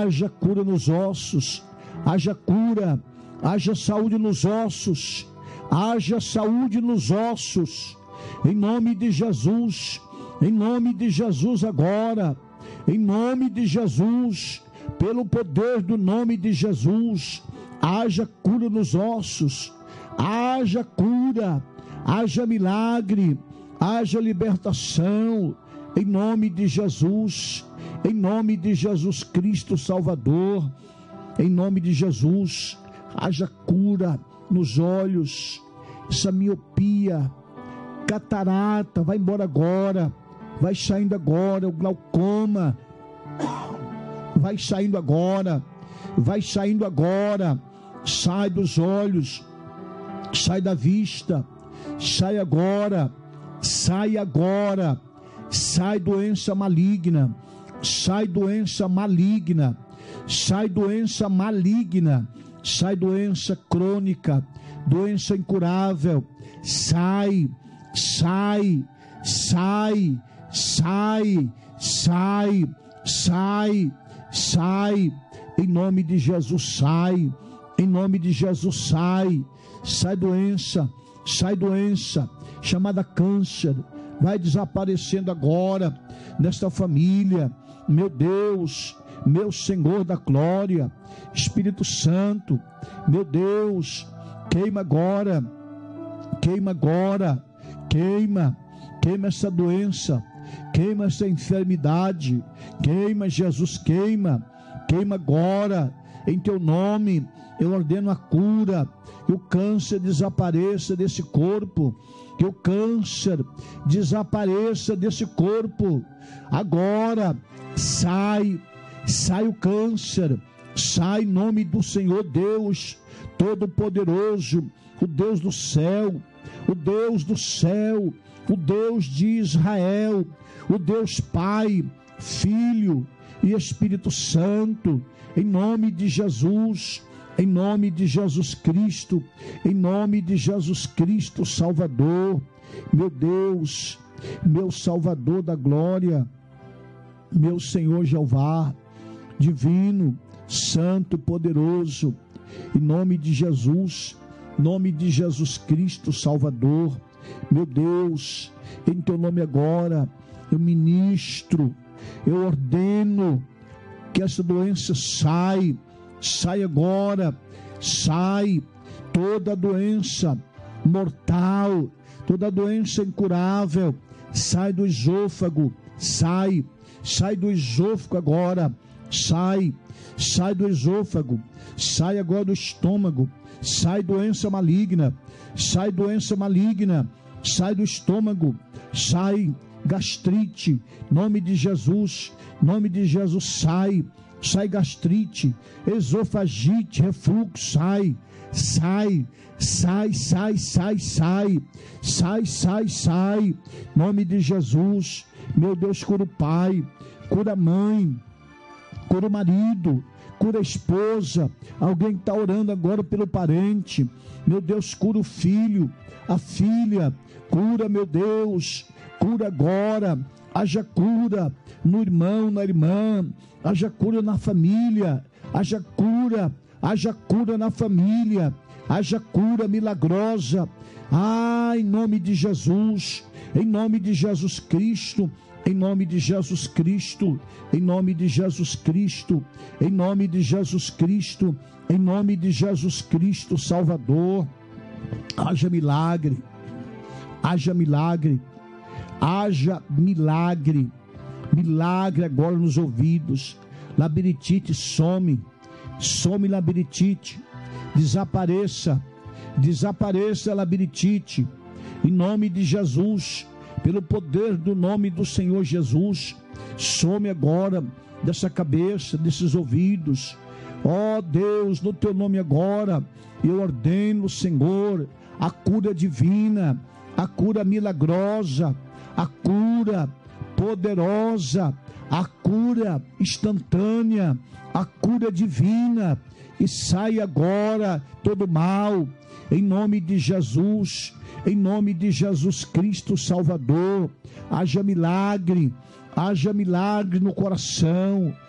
haja cura nos ossos, haja cura, haja saúde nos ossos, haja saúde nos ossos, em nome de Jesus, em nome de Jesus agora, em nome de Jesus, pelo poder do nome de Jesus, haja cura nos ossos, haja cura, haja milagre, haja libertação, em nome de Jesus, em nome de Jesus Cristo Salvador, em nome de Jesus, haja cura nos olhos, essa miopia, catarata, vai embora agora, vai saindo agora, o glaucoma, vai saindo agora, vai saindo agora, sai dos olhos, sai da vista, sai agora, sai agora, sai doença maligna, sai doença maligna, sai doença maligna, sai doença crônica, doença incurável, sai, sai, sai, sai, sai, sai, sai, em nome de Jesus sai, em nome de Jesus sai, sai doença, chamada câncer, vai desaparecendo agora, nesta família, meu Deus, meu Senhor da glória, Espírito Santo, meu Deus, queima agora, queima agora, queima essa doença, queima essa enfermidade, queima Jesus, queima agora, em teu nome, eu ordeno a cura, que o câncer desapareça desse corpo, que o câncer desapareça desse corpo, agora, sai o câncer, sai em nome do Senhor Deus, Todo-Poderoso, o Deus do céu, o Deus do céu, o Deus de Israel, o Deus Pai, Filho e Espírito Santo, em nome de Jesus, em nome de Jesus Cristo, em nome de Jesus Cristo Salvador, meu Deus, meu Salvador da glória, meu Senhor Jeová, divino, santo, poderoso, em nome de Jesus, nome de Jesus Cristo Salvador, meu Deus, em teu nome agora, eu ministro, eu ordeno que essa doença sai agora, sai toda doença mortal, toda doença incurável, sai do esôfago, sai do esôfago agora, sai do esôfago, sai agora do estômago, sai doença maligna, sai do estômago, sai gastrite, nome de Jesus, sai gastrite, esofagite, refluxo, sai, nome de Jesus, meu Deus, cura o pai, cura a mãe, cura o marido, cura a esposa, alguém está orando agora pelo parente, meu Deus, cura o filho, a filha, cura, meu Deus, cura agora, haja cura no irmão, na irmã, haja cura na família, haja cura na família, haja cura milagrosa, em nome de Jesus, em nome de Jesus Cristo, em nome de Jesus Cristo, em nome de Jesus Cristo, em nome de Jesus Cristo, em nome de Jesus Cristo Salvador, haja milagre, haja milagre, haja milagre, milagre agora nos ouvidos, labirintite some labirintite, desapareça labirintite, em nome de Jesus, pelo poder do nome do Senhor Jesus, some agora dessa cabeça, desses ouvidos, ó Deus, no teu nome agora, eu ordeno, Senhor, a cura divina, a cura milagrosa, a cura poderosa, a cura instantânea, a cura divina, e sai agora todo mal, em nome de Jesus, em nome de Jesus Cristo Salvador, haja milagre no coração,